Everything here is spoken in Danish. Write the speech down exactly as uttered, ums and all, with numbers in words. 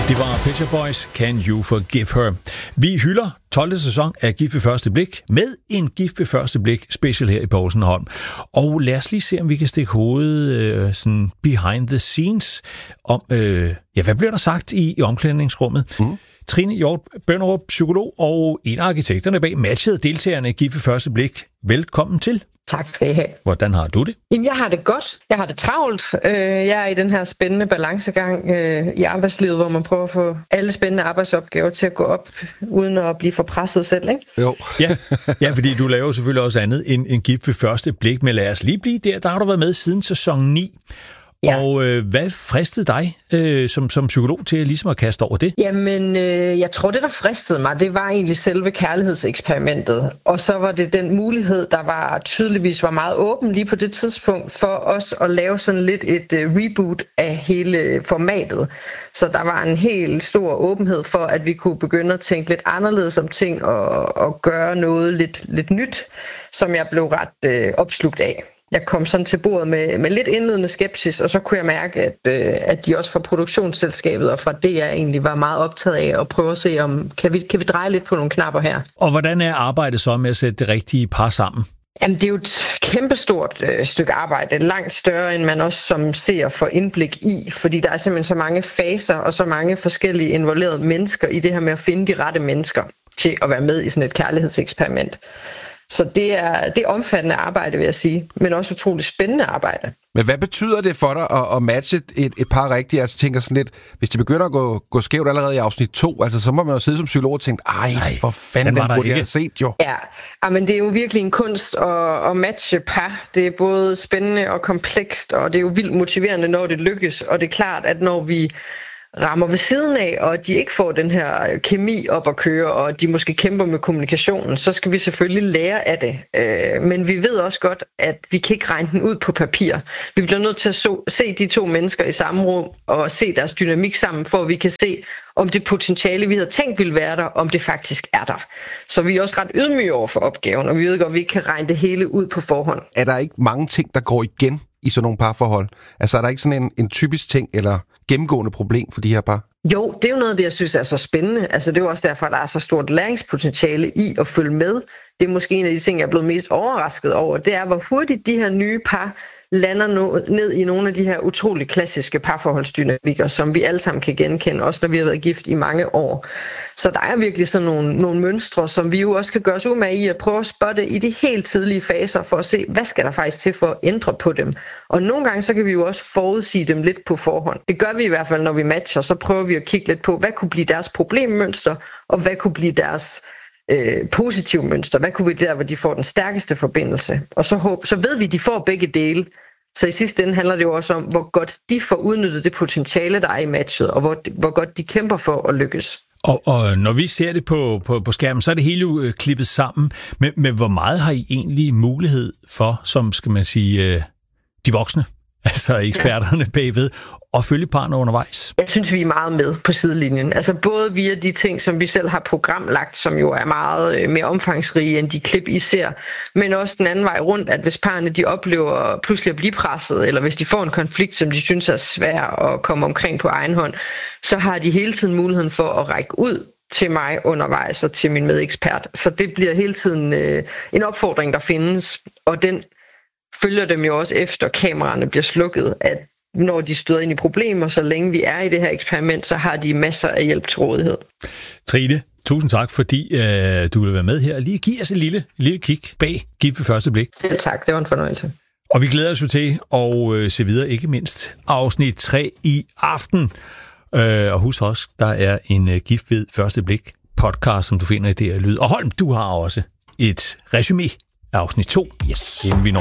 Det var Pet Shop Boys, Can You Forgive Her? Vi hylder tolvte sæson af Gift ved første blik med en Gift ved første blik special her i Povlsen og Holm. Og lad os lige se, om vi kan stikke hovedet øh, sådan behind the scenes om, øh, ja, hvad bliver der sagt i, i omklædningsrummet? Mm. Trine Hjort Bønderup, psykolog og en af arkitekterne bag matchet deltagerne i Gift ved første blik. Velkommen til. Tak skal I have. Hvordan har du det? Jamen, jeg har det godt. Jeg har det travlt. Jeg er i den her spændende balancegang i arbejdslivet, hvor man prøver at få alle spændende arbejdsopgaver til at gå op, uden at blive for presset selv, ikke? Jo. ja. ja, fordi du laver selvfølgelig også andet end, end Gift ved første blik, men lad os lige blive der. Der har du været med siden sæson ni. Ja. Og øh, hvad fristede dig øh, som, som psykolog til ligesom at kaste over det? Jamen, øh, jeg tror, det der fristede mig, det var egentlig selve kærlighedseksperimentet. Og så var det den mulighed, der var tydeligvis var meget åben lige på det tidspunkt for os at lave sådan lidt et øh, reboot af hele formatet. Så der var en helt stor åbenhed for, at vi kunne begynde at tænke lidt anderledes om ting og, og gøre noget lidt, lidt nyt, som jeg blev ret øh, opslugt af. Jeg kom sådan til bordet med, med lidt indledende skepsis, og så kunne jeg mærke, at, øh, at de også fra produktionsselskabet og fra det, jeg egentlig var meget optaget af at prøve at se, om kan vi, kan vi dreje lidt på nogle knapper her. Og hvordan er arbejdet så med at sætte det rigtige par sammen? Jamen, det er jo et kæmpestort øh, stykke arbejde, langt større, end man også som seer får indblik i, fordi der er simpelthen så mange faser og så mange forskellige involverede mennesker i det her med at finde de rette mennesker til at være med i sådan et kærlighedseksperiment. Så det er, det er omfattende arbejde, vil jeg sige, men også utroligt spændende arbejde. Men hvad betyder det for dig at, at matche et, et par rigtige? Altså tænker sådan lidt, hvis det begynder at gå, gå skævt allerede i afsnit to, altså så må man jo sidde som psykolog og tænke, ej, for fanden, den burde jeg have set jo. Ja, men det er jo virkelig en kunst at, at matche par. Det er både spændende og komplekst, og det er jo vildt motiverende, når det lykkes. Og det er klart, at når vi rammer ved siden af, og de ikke får den her kemi op at køre, og de måske kæmper med kommunikationen, så skal vi selvfølgelig lære af det. Men vi ved også godt, at vi kan ikke regne den ud på papir. Vi bliver nødt til at se de to mennesker i samme rum, og se deres dynamik sammen, for at vi kan se, om det potentiale, vi havde tænkt ville være der, om det faktisk er der. Så vi er også ret ydmyge over for opgaven, og vi ved godt, at vi ikke kan regne det hele ud på forhånd. Er der ikke mange ting, der går igen i sådan nogle parforhold? Altså er der ikke sådan en, en typisk ting, eller gennemgående problem for de her par? Jo, det er jo noget af det, jeg synes er så spændende. Altså, det er jo også derfor, at der er så stort læringspotentiale i at følge med. Det er måske en af de ting, jeg er blevet mest overrasket over. Det er, hvor hurtigt de her nye par lander ned i nogle af de her utrolig klassiske parforholdsdynamikker, som vi alle sammen kan genkende, også når vi har været gift i mange år. Så der er virkelig sådan nogle, nogle mønstre, som vi jo også kan gøre os umage i at prøve at spotte i de helt tidlige faser, for at se, hvad skal der faktisk til for at ændre på dem. Og nogle gange, så kan vi jo også forudsige dem lidt på forhånd. Det gør vi i hvert fald, når vi matcher, så prøver vi at kigge lidt på, hvad kunne blive deres problemmønster, og hvad kunne blive deres Øh, positive mønster. Hvad kunne vi der, hvor de får den stærkeste forbindelse? Og så, håb, så ved vi, at de får begge dele. Så i sidste ende handler det jo også om, hvor godt de får udnyttet det potentiale, der er i matchet, og hvor, hvor godt de kæmper for at lykkes. Og, og når vi ser det på, på, på skærmen, så er det hele jo øh, klippet sammen. Men, men hvor meget har I egentlig mulighed for, som skal man sige, øh, de voksne, altså eksperterne bagved, og følge parne undervejs? Jeg synes, vi er meget med på sidelinjen. Altså både via de ting, som vi selv har programlagt, som jo er meget mere omfangsrige end de klip, I ser, men også den anden vej rundt, at hvis parne de oplever pludselig at blive presset, eller hvis de får en konflikt, som de synes er svær at komme omkring på egen hånd, så har de hele tiden muligheden for at række ud til mig undervejs og til min medekspert. Så det bliver hele tiden øh, en opfordring, der findes, og den følger dem jo også efter kameraerne bliver slukket, at når de støder ind i problemer, så længe vi er i det her eksperiment, så har de masser af hjælp til rådighed. Trine, tusind tak, fordi øh, du vil være med her. Lige give os en lille, lille kig bag Gift ved første blik. Selv tak, det var en fornøjelse. Og vi glæder os jo til at øh, se videre, ikke mindst afsnit tre i aften. Øh, og husk også, der er en øh, Gift ved første blik podcast, som du finder i det her lyd. Og Holm, du har også et resumé af afsnit to, yes. Inden vi når